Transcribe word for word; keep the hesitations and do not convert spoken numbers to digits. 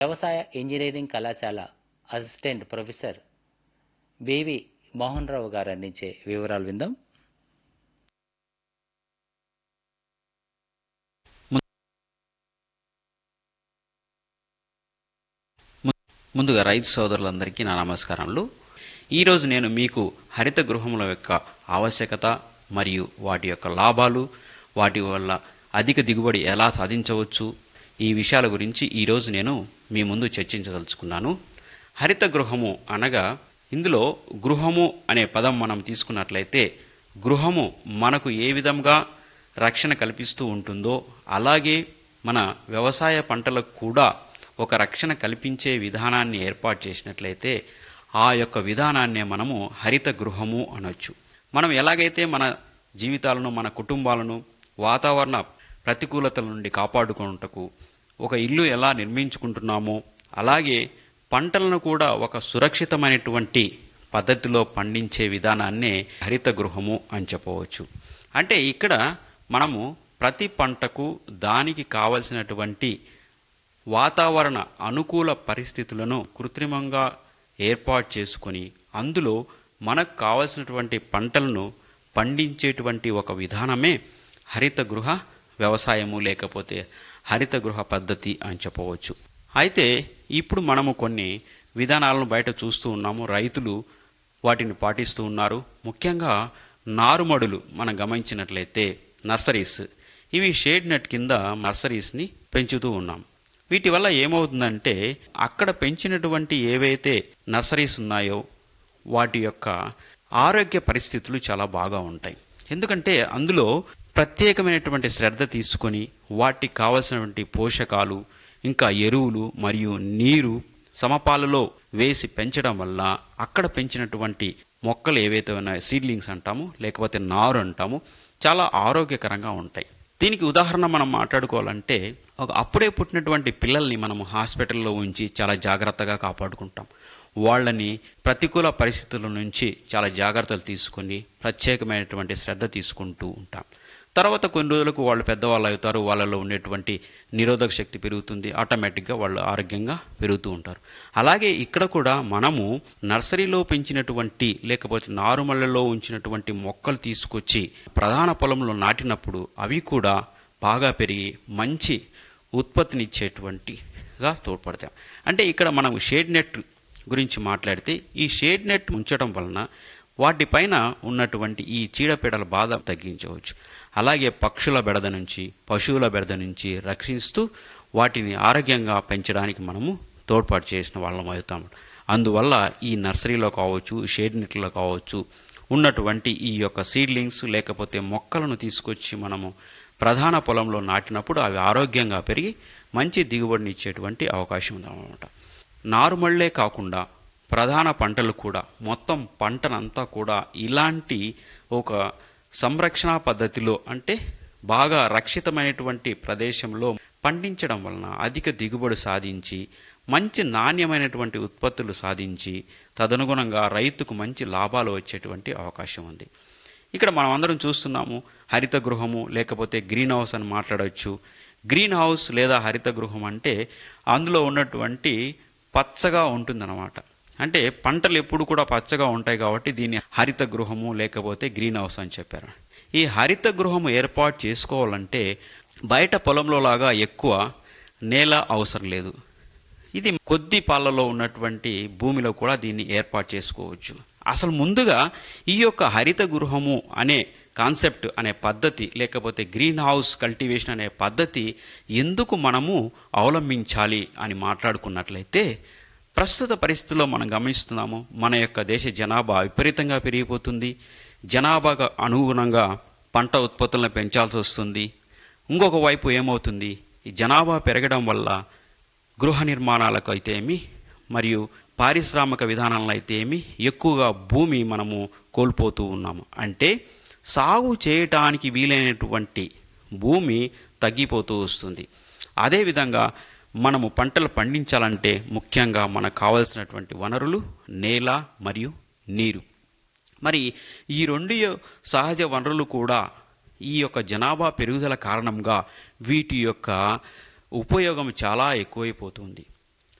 వ్యవసాయ ఇంజనీరింగ్ కళాశాల assistant professor BV Mohan Rao గారు అందించే వివరాలు విందాం. ముందుగా రైతు సోదరులందరికీ నా నమస్కారములు. ఈరోజు నేను మీకు హరిత గృహముల యొక్క ఆవశ్యకత మరియు వాటి యొక్క లాభాలు, వాటి వల్ల అధిక దిగుబడి ఎలా సాధించవచ్చు, ఈ విషయాల గురించి ఈరోజు నేను మీ ముందు చర్చించదలుచుకున్నాను. హరిత గృహము అనగా ఇందులో గృహము అనే పదం మనం తీసుకున్నట్లయితే గృహము మనకు ఏ విధంగా రక్షణ కల్పిస్తూ ఉంటుందో అలాగే మన వ్యవసాయ పంటలకు కూడా ఒక రక్షణ కల్పించే విధానాన్ని ఏర్పాటు చేసినట్లయితే ఆ యొక్క విధానాన్నే మనము హరిత గృహము అనొచ్చు. మనం ఎలాగైతే మన జీవితాలను, మన కుటుంబాలను వాతావరణ ప్రతికూలతల నుండి కాపాడుకొనుటకు ఒక ఇల్లు ఎలా నిర్మించుకుంటున్నామో అలాగే పంటలను కూడా ఒక సురక్షితమైనటువంటి పద్ధతిలో పండించే విధానాన్నే హరిత గృహము అని చెప్పవచ్చు. అంటే ఇక్కడ మనము ప్రతి పంటకు దానికి కావలసినటువంటి వాతావరణ అనుకూల పరిస్థితులను కృత్రిమంగా ఏర్పాటు చేసుకొని అందులో మనకు కావలసినటువంటి పంటలను పండించేటువంటి ఒక విధానమే హరిత గృహ వ్యవసాయము లేకపోతే హరిత గృహ పద్ధతి అని చెప్పవచ్చు. అయితే ఇప్పుడు మనము కొన్ని విధానాలను బయట చూస్తూ ఉన్నాము. రైతులు వాటిని పాటిస్తూ ఉన్నారు. ముఖ్యంగా నారుమడులు మనం గమనించినట్లయితే నర్సరీస్, ఇవి షేడ్ నెట్ కింద నర్సరీస్ని పెంచుతూ ఉన్నాం. వీటి వల్ల ఏమవుతుందంటే అక్కడ పెంచినటువంటి ఏవైతే నర్సరీస్ ఉన్నాయో వాటి యొక్క ఆరోగ్య పరిస్థితులు చాలా బాగా ఉంటాయి. ఎందుకంటే అందులో ప్రత్యేకమైనటువంటి శ్రద్ధ తీసుకొని వాటికి కావలసినటువంటి పోషకాలు, ఇంకా ఎరువులు మరియు నీరు సమపాలలో వేసి పెంచడం వల్ల అక్కడ పెంచినటువంటి మొక్కలు ఏవైతే ఉన్నాయో సీడ్లింగ్స్ అంటాము లేకపోతే నారు అంటాము, చాలా ఆరోగ్యకరంగా ఉంటాయి. దీనికి ఉదాహరణ మనం మాట్లాడుకోవాలంటే ఒక అప్పుడే పుట్టినటువంటి పిల్లల్ని మనము హాస్పిటల్లో ఉంచి చాలా జాగ్రత్తగా కాపాడుకుంటాం. వాళ్ళని ప్రతికూల పరిస్థితుల నుంచి చాలా జాగ్రత్తలు తీసుకొని ప్రత్యేకమైనటువంటి శ్రద్ధ తీసుకుంటూ ఉంటాం. తర్వాత కొన్ని రోజులకు వాళ్ళు పెద్దవాళ్ళు అవుతారు. వాళ్ళలో ఉండేటువంటి నిరోధక శక్తి పెరుగుతుంది. ఆటోమేటిక్గా వాళ్ళు ఆరోగ్యంగా పెరుగుతూ ఉంటారు. అలాగే ఇక్కడ కూడా మనము నర్సరీలో పెంచినటువంటి లేకపోతే నారుమళ్లలో ఉంచినటువంటి మొక్కలు తీసుకొచ్చి ప్రధాన పొలంలో నాటినప్పుడు అవి కూడా బాగా పెరిగి మంచి ఉత్పత్తినిచ్చేటువంటిగా తోడ్పడతాయి. అంటే ఇక్కడ మనం షేడ్ నెట్ గురించి మాట్లాడితే ఈ షేడ్ నెట్ ఉంచడం వలన వాటిపైన ఉన్నటువంటి ఈ చీడపీడల బాధ తగ్గించవచ్చు. అలాగే పక్షుల బెడద నుంచి, పశువుల బెడద నుంచి రక్షిస్తూ వాటిని ఆరోగ్యంగా పెంచడానికి మనము తోడ్పాటు చేసిన వాళ్ళం అవుతాము. అందువల్ల ఈ నర్సరీలో కావచ్చు, షేడ్ నెట్లో కావచ్చు ఉన్నటువంటి ఈ యొక్క సీడ్లింగ్స్ లేకపోతే మొక్కలను తీసుకొచ్చి మనము ప్రధాన పొలంలో నాటినప్పుడు అవి ఆరోగ్యంగా పెరిగి మంచి దిగుబడిని ఇచ్చేటువంటి అవకాశం ఉందన్నమాట. నారుమళ్లే కాకుండా ప్రధాన పంటలు కూడా మొత్తం పంటనంతా కూడా ఇలాంటి ఒక సంరక్షణ పద్ధతిలో అంటే బాగా రక్షితమైనటువంటి ప్రదేశంలో పండించడం వలన అధిక దిగుబడి సాధించి మంచి నాణ్యమైనటువంటి ఉత్పత్తులు సాధించి తదనుగుణంగా రైతుకు మంచి లాభాలు వచ్చేటువంటి అవకాశం ఉంది. ఇక్కడ మనం అందరం చూస్తున్నాము హరిత గృహము లేకపోతే గ్రీన్ హౌస్ అని మాట్లాడవచ్చు. గ్రీన్ హౌస్ లేదా హరిత గృహం అంటే అందులో ఉన్నటువంటి పచ్చగా ఉంటుందన్నమాట. అంటే పంటలు ఎప్పుడు కూడా పచ్చగా ఉంటాయి కాబట్టి దీన్ని హరిత గృహము లేకపోతే గ్రీన్ హౌస్ అని చెప్పారు. ఈ హరిత గృహము ఏర్పాటు చేసుకోవాలంటే బయట పొలంలో లాగా ఎక్కువ నేల అవసరం లేదు. ఇది కొద్ది పాలలో ఉన్నటువంటి భూమిలో కూడా దీన్ని ఏర్పాటు చేసుకోవచ్చు. అసలు ముందుగా ఈ యొక్క హరిత గృహము అనే కాన్సెప్ట్ అనే పద్ధతి లేకపోతే గ్రీన్ హౌస్ కల్టివేషన్ అనే పద్ధతి ఎందుకు మనము అవలంబించాలి అని మాట్లాడుకున్నట్లయితే ప్రస్తుత పరిస్థితుల్లో మనం గమనిస్తున్నాము మన యొక్క దేశ జనాభా విపరీతంగా పెరిగిపోతుంది. జనాభాకు అనుగుణంగా పంట ఉత్పత్తులను పెంచాల్సి వస్తుంది. ఇంకొక వైపు ఏమవుతుంది, ఈ జనాభా పెరగడం వల్ల గృహ నిర్మాణాలకు అయితే ఏమి మరియు పారిశ్రామిక విధానాలను అయితే ఏమి ఎక్కువగా భూమి మనము కోల్పోతూ ఉన్నాము. అంటే సాగు చేయటానికి వీలైనటువంటి భూమి తగ్గిపోతూ వస్తుంది. అదేవిధంగా మనము పంటలు పండించాలంటే ముఖ్యంగా మనకు కావలసినటువంటి వనరులు నేల మరియు నీరు. మరి ఈ రెండు సహజ వనరులు కూడా ఈ యొక్క జనాభా పెరుగుదల కారణంగా వీటి యొక్క ఉపయోగం చాలా ఎక్కువైపోతుంది.